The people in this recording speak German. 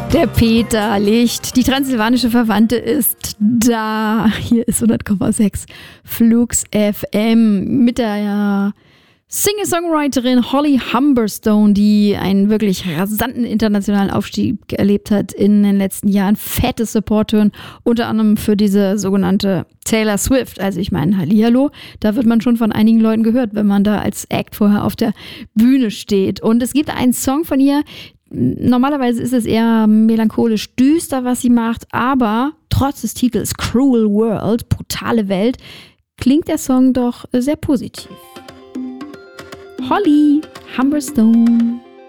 Der Peter Licht, die transsilvanische Verwandte ist da. Hier ist 100,6 Flux FM mit der Singer-Songwriterin Holly Humberstone, die einen wirklich rasanten internationalen Aufstieg erlebt hat in den letzten Jahren. Fette Support-Touren, unter anderem für diese sogenannte Taylor Swift. Also ich meine, hallihallo, da wird man schon von einigen Leuten gehört, wenn man da als Act vorher auf der Bühne steht. Und es gibt einen Song von ihr. Normalerweise ist es eher melancholisch düster, was sie macht, aber trotz des Titels Cruel World, brutale Welt, klingt der Song doch sehr positiv. Holly Humberstone.